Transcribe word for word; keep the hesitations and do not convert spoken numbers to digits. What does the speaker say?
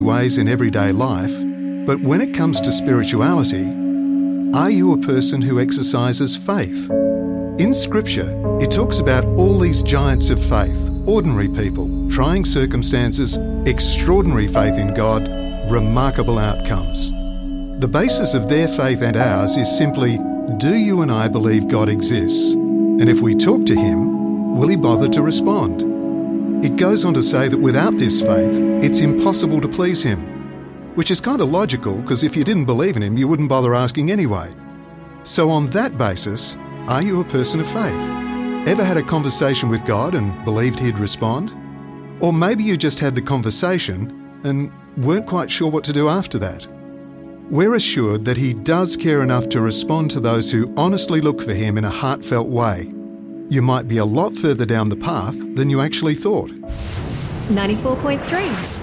ways in everyday life, but when it comes to spirituality, are you a person who exercises faith? In Scripture, it talks about all these giants of faith, ordinary people, trying circumstances, extraordinary faith in God, remarkable outcomes. The basis of their faith and ours is simply, do you and I believe God exists? And if we talk to Him, will He bother to respond? It goes on to say that without this faith, it's impossible to please Him. Which is kind of logical, because if you didn't believe in Him, you wouldn't bother asking anyway. So on that basis, are you a person of faith? Ever had a conversation with God and believed He'd respond? Or maybe you just had the conversation and weren't quite sure what to do after that. We're assured that He does care enough to respond to those who honestly look for Him in a heartfelt way. You might be a lot further down the path than you actually thought. ninety-four point three